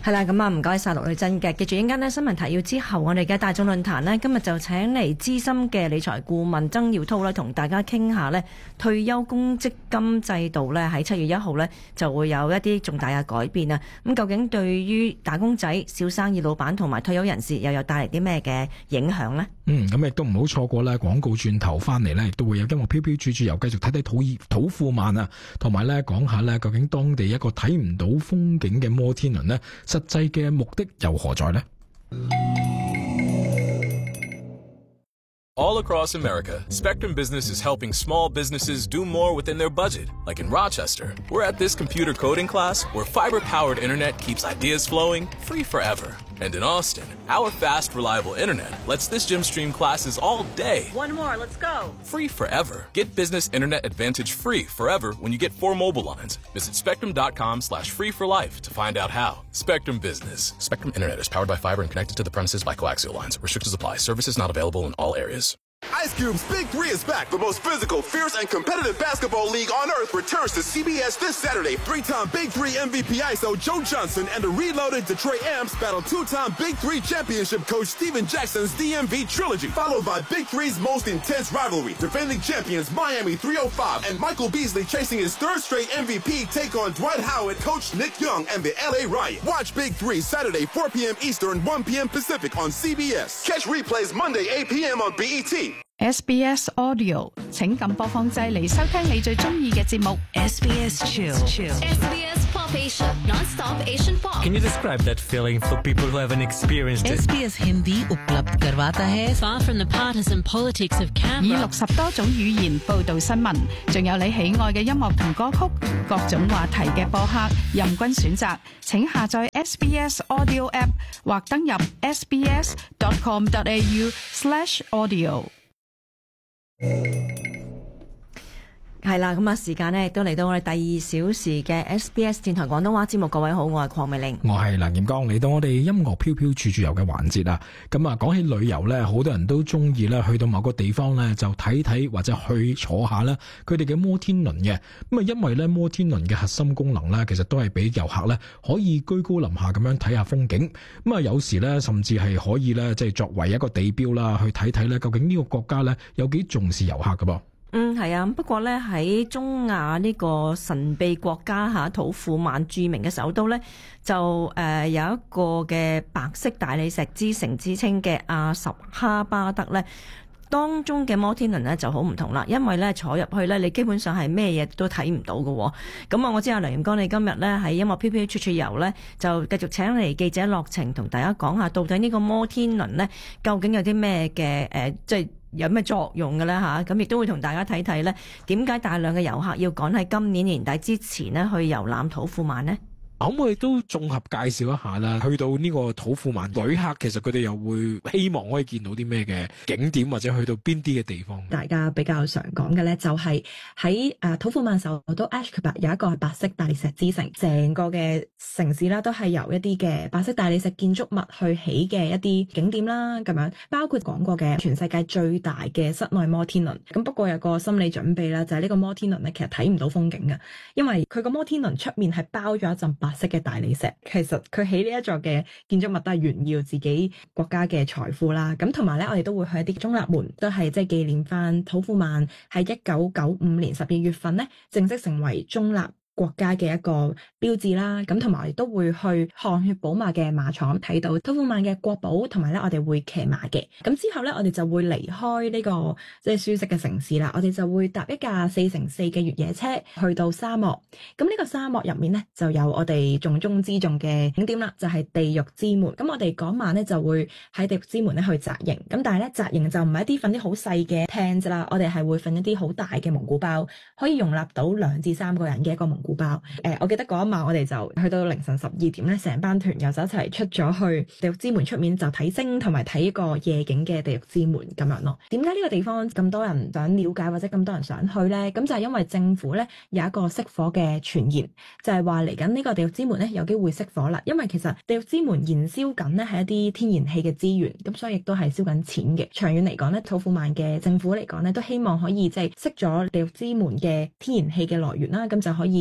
係啦，咁啊唔該晒陸女真嘅。記住陣間呢新聞提要之後，我哋嘅大眾論壇呢，今日就請嚟資深嘅理財顧問曾耀滔呢，同大家傾下呢退休公積金制度呢喺7月1號呢就會有一啲重大嘅改變啊！咁究竟對於打工仔、小生意老闆同埋退休人士又有帶嚟啲咩嘅影響呢？ 咁亦都唔好錯過啦！廣告轉頭翻嚟呢，亦都會有音樂飄飄處處遊，繼續睇睇土庫曼啊，同埋呢講下呢究竟當地一個睇唔到風景嘅摩天輪呢，實際嘅目的又何在呢？ All across America, Spectrum Business is helping small businesses do more within their budget. Like in Rochester, we're at this computer coding class where fiber-powered internet keeps ideas flowing free forever. And in Austin, our fast, reliable internet lets this gym stream classes all day. One more, let's go. Free forever. Get Business Internet Advantage free forever when you get 4 mobile lines. Visit spectrum.com/free for life to find out how. Spectrum Business. Spectrum Internet is powered by fiber and connected to the premises by coaxial lines. Restrictions apply. Services not available in all areas. Ice Cube's Big 3 is back. The most physical, fierce, and competitive basketball league on earth returns to CBS this Saturday. 3-time Big 3 MVP ISO Joe Johnson and the reloaded Detroit Amps battle 2-time Big 3 championship coach Steven Jackson's DMV trilogy, followed by Big 3's most intense rivalry. Defending champions Miami 305 and Michael Beasley chasing his 3rd straight MVP take on Dwight Howard, coach Nick Young, and the LA Riot. Watch Big 3 Saturday 4 p.m. Eastern, 1 p.m. Pacific on CBS. Catch replays Monday 8 p.m. on BET. SBS Audio 請撳播放掣嚟收聽你最中意嘅節目。 SBS Chill. SBS Pop Asia, non-stop Asian pop. Can you describe that feeling for people who haven't experienced it? SBS Hindi उपलब्ध करवाता है 。Far from the partisan politics of 以 Canberra. 60多種語言報導新聞，仲有你喜愛嘅音樂同歌曲，各種話題嘅播客，任君選擇。請下載 SBS Audio App 或登入 sbs.com.au/audio。 係啦，咁啊時間呢亦都嚟到我哋第2小時嘅 SBS 電台廣東話節目。各位好，我係鄺美玲， 我係梁炎剛，嚟到我哋音樂飄飄處處遊嘅環節啦。咁啊，講起旅遊呢，好多人都中意咧去到某個地方呢，就睇睇或者去坐下啦佢哋嘅摩天輪嘅。咁啊，因為呢摩天輪嘅核心功能呢，其實都係俾遊客呢可以居高臨下咁樣睇下風景。咁啊，有時呢，甚至係可以呢，即係作為一個地標啦，去睇睇呢究竟呢個國家呢有幾重視遊客㗎噃。 係啊，不過呢，喺中亞呢個神秘國家土庫曼著名嘅首都呢，就有一個嘅白色大理石之城之稱嘅阿什哈巴德呢，當中嘅摩天輪呢就好唔同啦，因為呢坐入去呢，你基本上係咩嘢都睇唔到嘅。咁啊，我知阿梁炎哥你今日呢喺音樂飄飄處處遊呢，就繼續請嚟記者樂晴同大家講下，到底呢個摩天輪呢究竟有啲咩嘅即係有咩作用嘅咧嚇？咁亦都會同大家睇睇咧，點解大量嘅遊客要趕喺今年年底之前呢去遊覽土庫曼呢？ 咁我哋都綜合介紹一下啦。去到呢個土庫曼，旅客其實佢哋又會希望可以見到啲咩嘅景點，或者去到邊啲嘅地方？ 大家比較常講嘅咧，就係喺土庫曼首都 Ashgabat 有一個係白色大理石之城，成個嘅城市啦都係由一啲嘅白色大理石建築物去起嘅一啲景點啦，咁樣包括講過嘅全世界最大嘅室內摩天輪。咁不過有個心理準備啦，就係呢個摩天輪咧其實睇唔到風景嘅，因為佢個摩天輪出面係包咗一陣白色嘅大理石。其實佢起呢一座嘅建築物都係炫耀自己國家嘅財富啦。咁同埋咧，我哋都會去一啲中立門，都係即係紀念翻土庫曼喺1995年12月份咧正式成為中立國家嘅一個標誌啦。咁同埋我哋都會去汗血寶馬嘅馬場睇到土庫曼嘅國寶，同埋咧我哋會騎馬嘅。咁之後咧我哋就會離開呢個即係舒適嘅城市啦，我哋就會搭一架4x4嘅越野車去到沙漠。咁呢個沙漠入面咧就有我哋重中之重嘅景點啦，就係地獄之門。咁我哋嗰晚咧就會喺地獄之門咧去紮營。咁但係咧紮營就唔係一啲瞓啲好細嘅 tent 啦，我哋係會瞓一啲好大嘅蒙古包，可以容納到2至3個人嘅一個蒙古包。我記得嗰一晚我哋就去到凌晨12點咧，成班團友就一齊出咗去地獄之門出面就睇星同埋睇一個夜景嘅地獄之門咁樣咯。點解呢個地方咁多人想了解或者咁多人想去呢？咁就係因為政府咧有一個熄火嘅傳言，就係話嚟緊呢個地獄之門咧有機會熄火啦。因為其實地獄之門燃燒緊呢係一啲天然氣嘅資源，咁所以亦都係燒緊錢嘅。長遠嚟講咧，土庫曼嘅政府嚟講咧都希望可以即係熄咗地獄之門嘅天然氣嘅來源啦，咁就可以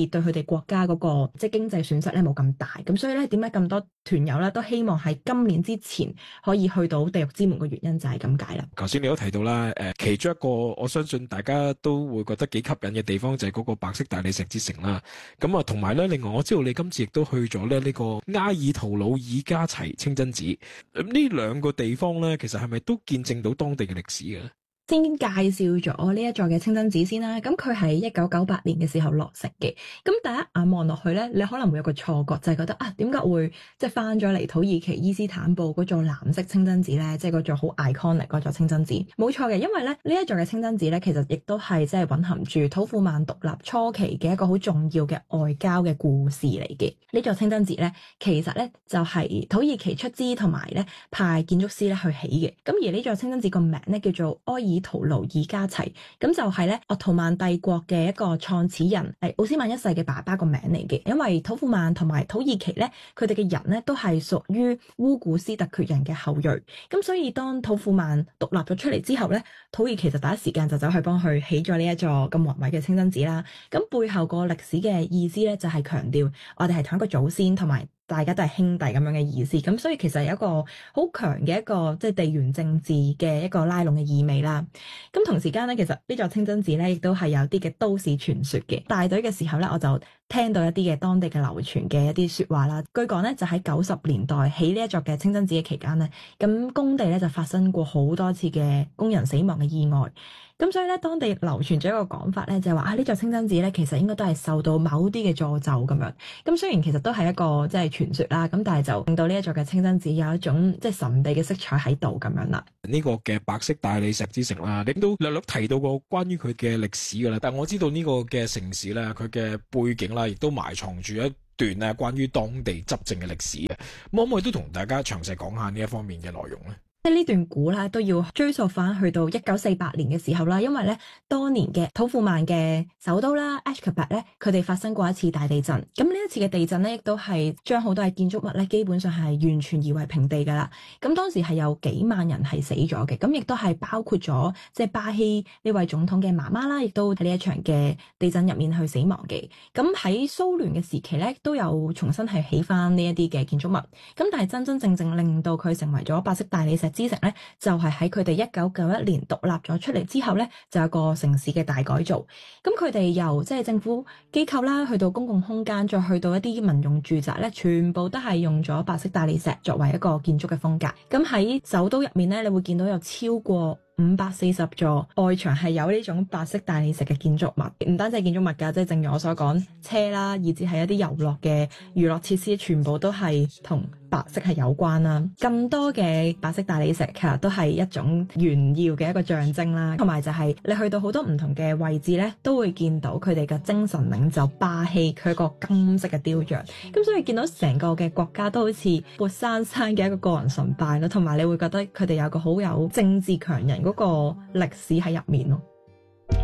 對佢哋國家嗰個即係經濟損失咧冇咁大。咁所以咧，點解咁多團友咧都希望喺今年之前可以去到地獄之門嘅原因就係咁解啦。 頭先你都提到啦，其中一個我相信大家都會覺得幾吸引嘅地方就係嗰個白色大理石之城啦。咁啊，同埋咧，另外我知道你今次亦都去咗咧呢個埃爾圖魯爾加齊清真寺。呢兩個地方咧，其實係咪都見證到當地嘅歷史嘅咧？ 先介紹咗呢一座嘅清真寺先啦，咁佢係1998年嘅時候落成嘅。咁第一眼望落去咧，你可能會有個錯覺，就係覺得啊，點解會即係翻咗嚟土耳其伊斯坦布嗰座藍色清真寺咧？即係嗰座好 iconic 嗰座清真寺。冇錯嘅，因為咧呢一座嘅清真寺咧，其實亦都係即係蘊含住土庫曼獨立初期嘅一個好重要嘅外交嘅故事嚟嘅。呢座清真寺咧，其實咧就係土耳其出資同埋咧派建築師咧去起嘅。咁而呢座清真寺個名咧叫做埃爾圖魯爾加齊，咁就係咧鄂圖曼帝國嘅一個創始人奧斯曼一世嘅爸爸個名嚟嘅。因為土庫曼同埋土耳其咧，佢哋嘅人咧都係屬於烏古斯突厥人嘅後裔，咁所以當土庫曼獨立咗出嚟之後咧，土耳其就第一時間就走去幫佢起咗呢一座咁宏偉嘅清真寺啦。咁背後個歷史嘅意思咧，就係強調我哋係同一個祖先，同埋大家都係兄弟咁樣嘅意思。咁所以其實有一個好強嘅一個即係地緣政治嘅一個拉攏嘅意味啦。咁同時間咧，其實呢座清真寺咧亦都係有啲嘅都市傳說嘅。帶隊嘅時候咧，我就聽到一啲嘅當地嘅流傳嘅一啲說話啦。據講咧，就喺90年代起呢一座嘅清真寺嘅期間咧，咁工地咧就發生過好多次嘅工人死亡嘅意外。咁所以咧，當地流傳咗一個講法咧，就係話呢座清真寺咧，其實應該都係受到某啲嘅詛咒咁樣。咁雖然其實都係一個即係傳說啦，咁但係就令到呢一座嘅清真寺有一種即係神秘嘅色彩喺度咁樣啦。 呢個嘅白色大理石之城啦，你都略略提到過關於佢嘅歷史噶啦。但係我知道呢個嘅城市咧，佢嘅背景啦，亦都埋藏住一段咧關於當地執政嘅歷史嘅。可唔可以都同大家詳細講下呢一方面嘅內容咧？ 即係呢段古咧都要追溯翻去到1948年嘅時候啦，因為咧當年嘅土庫曼嘅首都啦 Ashgabat 咧，佢哋發生過一次大地震。咁呢一次嘅地震咧，亦都係將好多嘅建築物咧，基本上係完全夷為平地噶啦。咁當時係有幾萬人係死咗嘅，咁亦都係包括咗即係巴希呢位總統嘅媽媽啦，亦都喺呢一場嘅地震入面去死亡嘅。咁喺蘇聯嘅時期咧，都有重新係起翻呢一啲嘅建築物。咁但係真正令到佢成為咗白色大理石之城咧，就係喺佢哋1991年獨立咗出嚟之後咧，就有個城市嘅大改造。咁佢哋由即係政府機構啦，去到公共空間，再去到一啲民用住宅咧，全部都係用咗白色大理石作為一個建築嘅風格。咁喺首都入面咧，你會見到有超過540座外牆係有呢種白色大理石嘅建築物，唔單止係建築物㗎，即係正如我所講，車啦，以至係一啲遊樂嘅娛樂設施，全部都係同白色係有關啦。咁多嘅白色大理石其實都係一種炫耀嘅一個象徵啦，同埋就係你去到好多唔同嘅位置咧，都會見到佢哋嘅精神領袖巴希佢個金色嘅雕像。咁所以見到成個嘅國家都好似活生生嘅一個個人崇拜咯，同埋你會覺得佢哋有個好有政治強人嗰個歷史喺入面咯。